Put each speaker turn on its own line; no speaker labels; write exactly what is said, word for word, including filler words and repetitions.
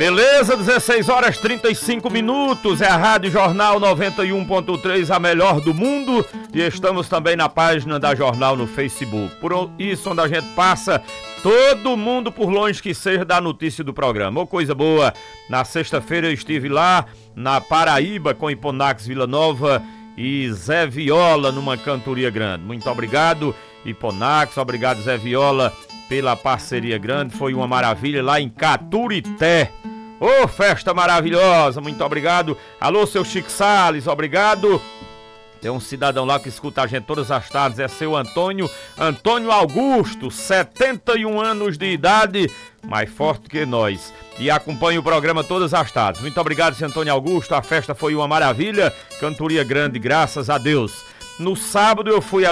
Beleza, dezesseis horas e trinta e cinco minutos, é a Rádio Jornal noventa e um ponto três, a melhor do mundo, e estamos também na página da Jornal no Facebook. Por isso, onde a gente passa, todo mundo, por longe que seja, dá notícia do programa. Ô, coisa boa, na sexta-feira eu estive lá na Paraíba com Hiponax Vila Nova e Zé Viola numa cantoria grande. Muito obrigado, Hiponax, obrigado, Zé Viola, pela parceria grande, foi uma maravilha lá em Caturité. Ô, oh, festa maravilhosa, muito obrigado. Alô, seu Chico Salles, obrigado. Tem um cidadão lá que escuta a gente todas as tardes, é seu Antônio, Antônio Augusto, setenta e um anos de idade, mais forte que nós. E acompanha o programa todas as tardes. Muito obrigado, seu Antônio Augusto, a festa foi uma maravilha, cantoria grande, graças a Deus. No sábado eu fui ali